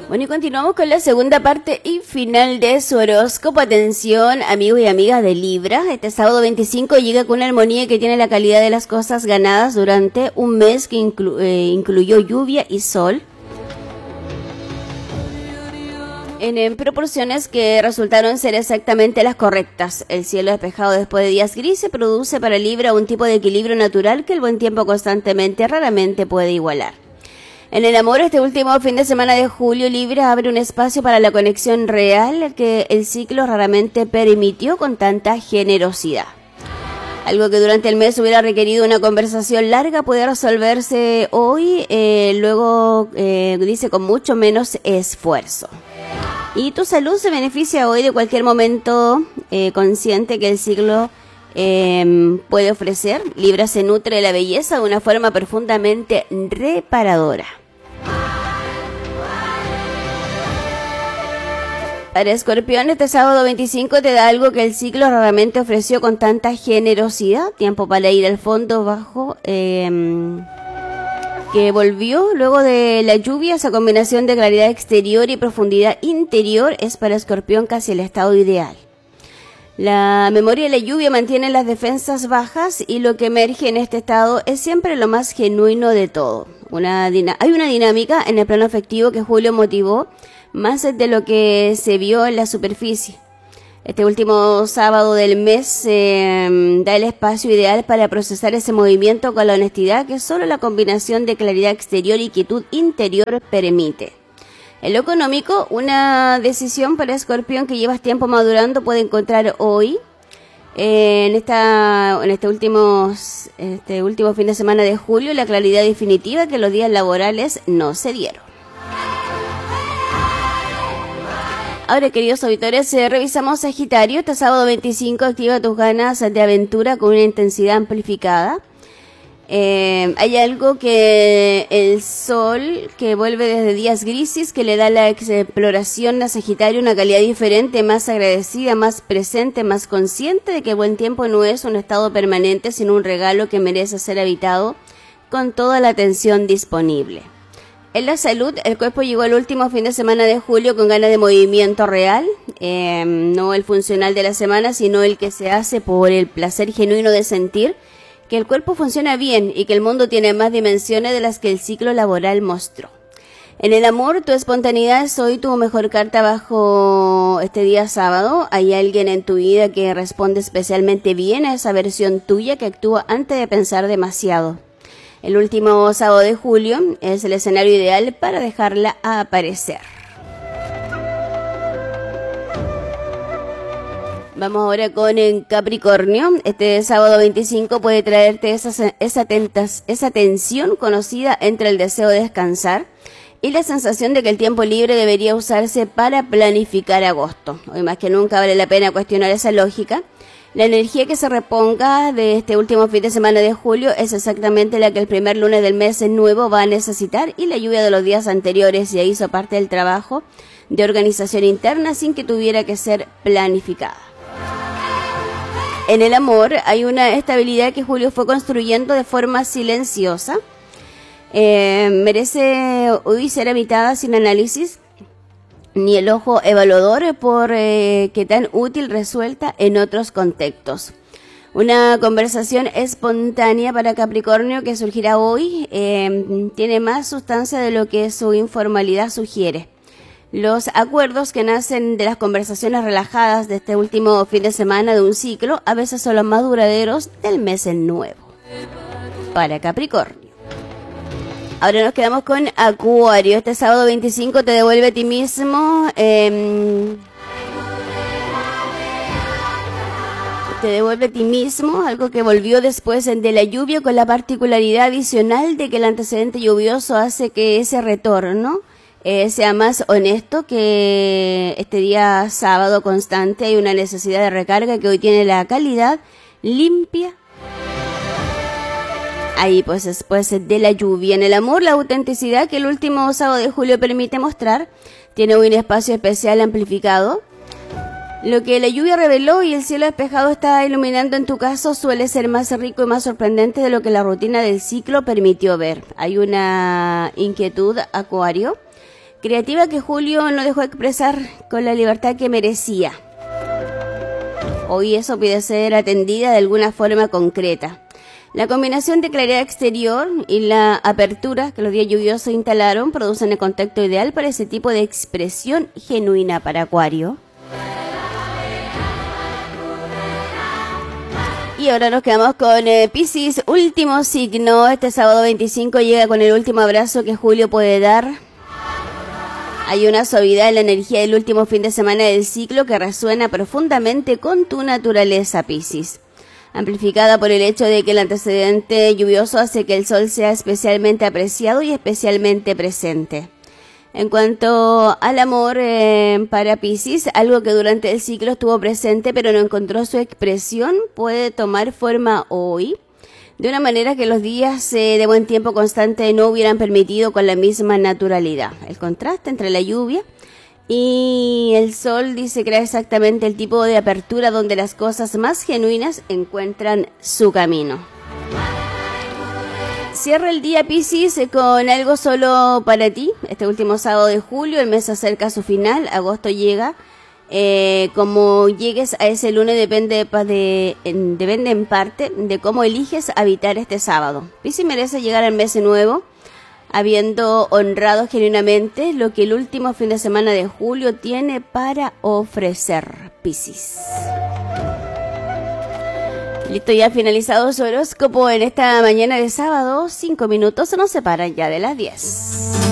Bueno, y continuamos con la segunda parte y final de su horóscopo. Atención, amigos y amigas de Libra. Este sábado 25 llega con una armonía que tiene la calidad de las cosas ganadas durante un mes que incluyó lluvia y sol en proporciones que resultaron ser exactamente las correctas. El cielo despejado después de días grises produce para Libra un tipo de equilibrio natural que el buen tiempo constantemente raramente puede igualar. En el amor, este último fin de semana de julio, Libra abre un espacio para la conexión real que el ciclo raramente permitió con tanta generosidad. Algo que durante el mes hubiera requerido una conversación larga puede resolverse hoy, luego dice con mucho menos esfuerzo. Y tu salud se beneficia hoy de cualquier momento consciente que el ciclo puede ofrecer. Libra se nutre de la belleza de una forma profundamente reparadora. Para Escorpión, este sábado 25 te da algo que el ciclo raramente ofreció con tanta generosidad. Tiempo para ir al fondo bajo, que volvió luego de la lluvia. Esa combinación de claridad exterior y profundidad interior es para Escorpión casi el estado ideal. La memoria de la lluvia mantiene las defensas bajas y lo que emerge en este estado es siempre lo más genuino de todo. Hay una dinámica en el plano afectivo que Julio motivó más de lo que se vio en la superficie. Este último sábado del mes da el espacio ideal para procesar ese movimiento con la honestidad que solo la combinación de claridad exterior y quietud interior permite. En lo económico, una decisión para Escorpión que llevas tiempo madurando puede encontrar hoy, en este último fin de semana de julio, la claridad definitiva que los días laborales no se dieron. Ahora, queridos auditores, revisamos Sagitario. Este sábado 25 activa tus ganas de aventura con una intensidad amplificada. Hay algo que el sol que vuelve desde días grises que le da la exploración a Sagitario una calidad diferente, más agradecida, más presente, más consciente de que el buen tiempo no es un estado permanente, sino un regalo que merece ser habitado con toda la atención disponible. En la salud, el cuerpo llegó al último fin de semana de julio con ganas de movimiento real, no el funcional de la semana, sino el que se hace por el placer genuino de sentir que el cuerpo funciona bien y que el mundo tiene más dimensiones de las que el ciclo laboral mostró. En el amor, tu espontaneidad es hoy tu mejor carta bajo este día sábado. Hay alguien en tu vida que responde especialmente bien a esa versión tuya que actúa antes de pensar demasiado. El último sábado de julio es el escenario ideal para dejarla aparecer. Vamos ahora con Capricornio. Este sábado 25 puede traerte esa tensión conocida entre el deseo de descansar y la sensación de que el tiempo libre debería usarse para planificar agosto. Hoy más que nunca vale la pena cuestionar esa lógica. La energía que se reponga de este último fin de semana de julio es exactamente la que el primer lunes del mes nuevo va a necesitar, y la lluvia de los días anteriores ya hizo parte del trabajo de organización interna sin que tuviera que ser planificada. En el amor hay una estabilidad que Julio fue construyendo de forma silenciosa. Merece hoy ser habitada sin análisis ni el ojo evaluador por qué tan útil resulta en otros contextos. Una conversación espontánea para Capricornio que surgirá hoy tiene más sustancia de lo que su informalidad sugiere. Los acuerdos que nacen de las conversaciones relajadas de este último fin de semana de un ciclo a veces son los más duraderos del mes nuevo para Capricornio. Ahora nos quedamos con Acuario. Este sábado 25 te devuelve a ti mismo. Algo que volvió después de la lluvia, con la particularidad adicional de que el antecedente lluvioso hace que ese retorno sea más honesto. Que este día sábado constante hay una necesidad de recarga que hoy tiene la calidad limpia. Ahí pues después de la lluvia. En el amor, la autenticidad que el último sábado de julio permite mostrar tiene hoy un espacio especial amplificado. Lo que la lluvia reveló y el cielo despejado está iluminando en tu caso suele ser más rico y más sorprendente de lo que la rutina del ciclo permitió ver. Hay una inquietud, Acuario, Creativa que Julio no dejó expresar con la libertad que merecía. Hoy eso puede ser atendida de alguna forma concreta. La combinación de claridad exterior y la apertura que los días lluviosos instalaron producen el contexto ideal para ese tipo de expresión genuina para Acuario. Y ahora nos quedamos con Piscis, último signo. Este sábado 25 llega con el último abrazo que Julio puede dar. Hay una suavidad en la energía del último fin de semana del ciclo que resuena profundamente con tu naturaleza, Piscis, amplificada por el hecho de que el antecedente lluvioso hace que el sol sea especialmente apreciado y especialmente presente. En cuanto al amor para Piscis, algo que durante el ciclo estuvo presente pero no encontró su expresión, puede tomar forma hoy, de una manera que los días de buen tiempo constante no hubieran permitido con la misma naturalidad. El contraste entre la lluvia y el sol, dice, crea exactamente el tipo de apertura donde las cosas más genuinas encuentran su camino. Cierra el día, Piscis, con algo solo para ti. Este último sábado de julio, el mes se acerca a su final, agosto llega. Como llegues a ese lunes depende en parte de cómo eliges habitar este sábado. Piscis merece llegar al mes nuevo habiendo honrado genuinamente lo que el último fin de semana de julio tiene para ofrecer, Piscis. Listo, ya finalizado su horóscopo en esta mañana de sábado. 5 minutos nos separan ya de las 10.